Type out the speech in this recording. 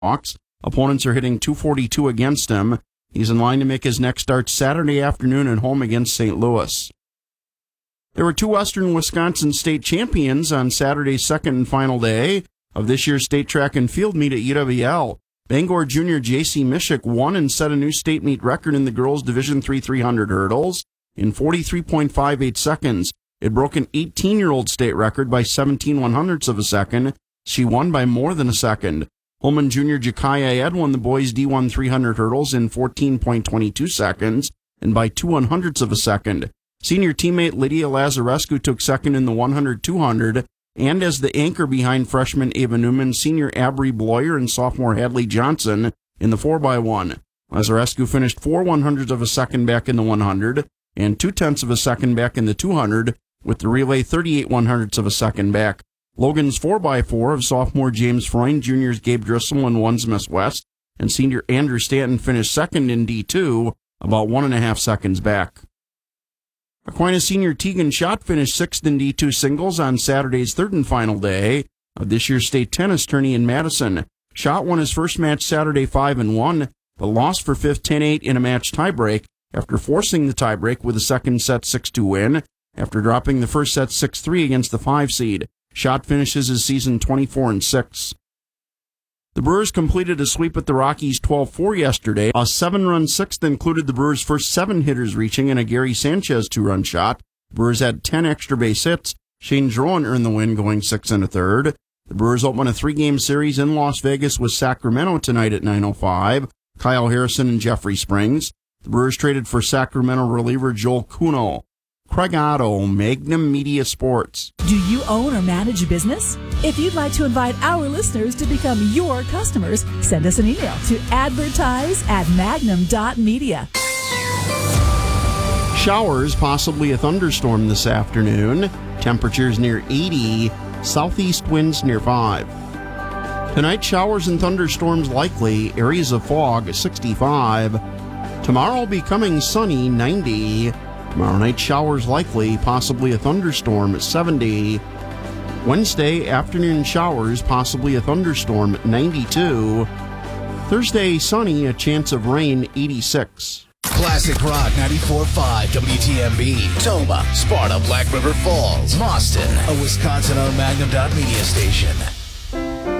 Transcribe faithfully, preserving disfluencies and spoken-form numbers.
Hawks. Opponents are hitting two forty-two against him. He's in line to make his next start Saturday afternoon at home against Saint Louis. There were two Western Wisconsin state champions on Saturday's second and final day of this year's state track and field meet at U W L. Bangor junior J C Mishik won and set a new state meet record in the girls' Division three three hundred hurdles in forty-three point five eight seconds. It broke an eighteen-year-old state record by seventeen one-hundredths of a second. She won by more than a second. Holman junior Jakaya Ed won the boys' D one three hundred hurdles in fourteen point two two seconds and by two one-hundredths of a second. Senior teammate Lydia Lazarescu took second in the one hundred two hundred, and as the anchor behind freshman Ava Newman, senior Abri Bloyer and sophomore Hadley Johnson in the four by one. Lazarescu finished four one-hundredths of a second back in the one hundred and two-tenths of a second back in the two hundred, with the relay thirty-eight one-hundredths of a second back. Logan's four by four of sophomore James Freund, juniors Gabe Driscoll and Ones Miss West, and senior Andrew Stanton finished second in D two, about one and a half seconds back. Aquinas senior Tegan Schott finished sixth in D two singles on Saturday's third and final day of this year's state tennis tourney in Madison. Schott won his first match Saturday five and one, but lost for fifth ten eight in a match tiebreak after forcing the tiebreak with a second set six two win after dropping the first set six three against the five seed. Schott finishes his season twenty-four and six. The Brewers completed a sweep at the Rockies twelve four yesterday. A seven-run sixth included the Brewers' first seven hitters reaching and a Gary Sanchez two-run shot. The Brewers had ten extra base hits. Shane Drouin earned the win, going six and a third. The Brewers open a three-game series in Las Vegas with Sacramento tonight at nine oh five. Kyle Harrison and Jeffrey Springs. The Brewers traded for Sacramento reliever Joel Kuno. Craig Otto, Magnum Media Sports. Do you own or manage a business? If you'd like to invite our listeners to become your customers, send us an email to advertise at magnum dot media. Showers, possibly a thunderstorm this afternoon. Temperatures near eighty. Southeast winds near five. Tonight, showers and thunderstorms likely. Areas of fog, sixty-five. Tomorrow, becoming sunny, ninety. Tomorrow night, showers likely, possibly a thunderstorm at seventy. Wednesday, afternoon showers, possibly a thunderstorm at ninety-two. Thursday, sunny, a chance of rain, eighty-six. Classic Rock ninety-four point five W T M B. Toma, Sparta, Black River Falls, Boston. A Wisconsin-owned Magnum dot media station.